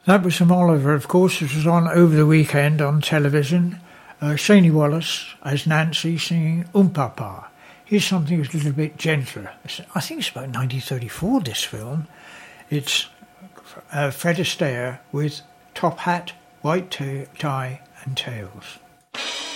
That was from Oliver, of course. It was on over the weekend on television. Shani Wallace as Nancy singing Papa. Here's something that's a little bit gentler. I think it's about 1934, this film. It's Fred Astaire with Top Hat, White Tie and Tails.